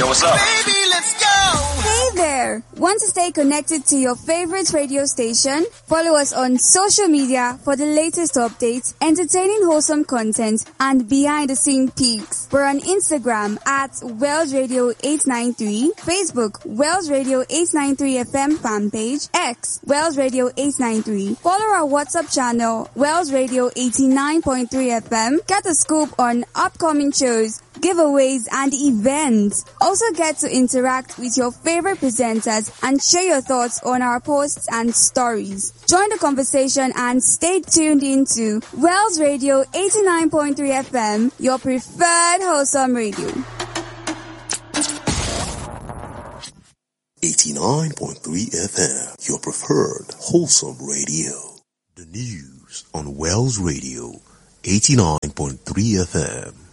Yo, what's up? Baby, let's go! Hey there! Want to stay connected to your favorite radio station? Follow us on social media for the latest updates, entertaining wholesome content, and behind-the-scene peaks. We're on Instagram at Wells Radio 893, Facebook Wells Radio 893 FM fanpage, X Wells Radio 893. Follow our WhatsApp channel Wells Radio 89.3 FM. Get a scoop on upcoming shows, giveaways, and events. Also get to interact with your favorite presenters and share your thoughts on our posts and stories. Join the conversation and stay tuned into Wells Radio 89.3 FM, your preferred wholesome radio. 89.3 FM, your preferred wholesome radio. The news on Wells Radio 89.3 FM.